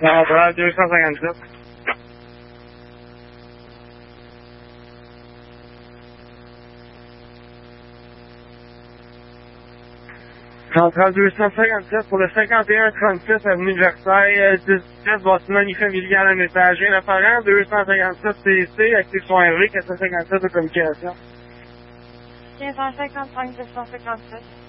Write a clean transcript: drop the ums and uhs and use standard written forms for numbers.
Central 257. Central 257 pour le 5136 avenue de Versailles, 10 bâtiment unifamilial à étage. L'apparent 257 CC, actif son RV, 457 de communication. 1555 257.